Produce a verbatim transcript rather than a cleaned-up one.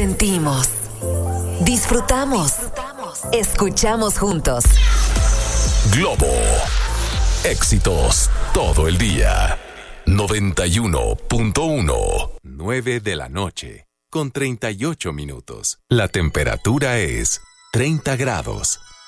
Sentimos, disfrutamos, escuchamos juntos. Globo. Éxitos todo el día. noventa y uno punto uno. nueve de la noche, con treinta y ocho minutos. La temperatura es treinta grados.